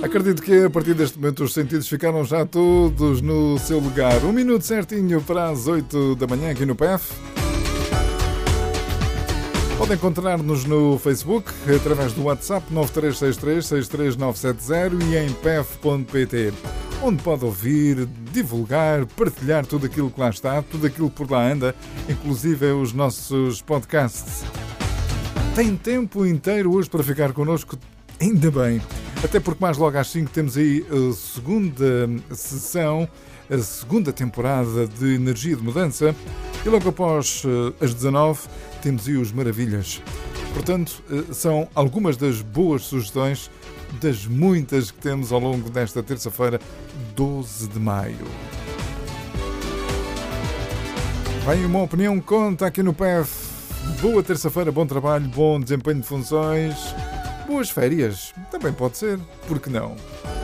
Acredito que a partir deste momento os sentidos ficaram já todos no seu lugar. 1 minuto certinho para as 8 da manhã aqui no PEF. Podem encontrar-nos no Facebook, através do WhatsApp 9363-63970 e em pef.pt, onde pode ouvir, divulgar, partilhar tudo aquilo que lá está, tudo aquilo que por lá anda, inclusive os nossos podcasts. Tem tempo inteiro hoje para ficar connosco, ainda bem. Até porque mais logo às 5 temos aí a segunda sessão, a segunda temporada de Energia de Mudança, e logo após as 19 temos aí os Maravilhas. Portanto, são algumas das boas sugestões das muitas que temos ao longo desta terça-feira, 12 de maio. Bem, uma opinião conta aqui no PEF. Boa terça-feira, bom trabalho, bom desempenho de funções, boas férias, também pode ser, por que não?